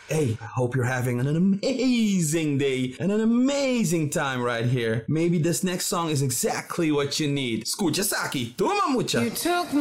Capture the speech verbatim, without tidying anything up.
Hey, I hope you're having an amazing day and an amazing time right here. Maybe this next song is exactly what you need. Escucha, Saki. Toma mucha. You took